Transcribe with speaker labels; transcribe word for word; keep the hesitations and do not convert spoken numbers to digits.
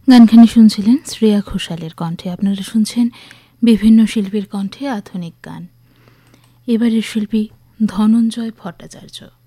Speaker 1: গানখানি শুনছিলেন শ্রেয়া ঘোষালের কণ্ঠে। আপনারা শুনছেন বিভিন্ন শিল্পীর কণ্ঠে আধুনিক গান। এবারের শিল্পী ধনঞ্জয় ভট্টাচার্য।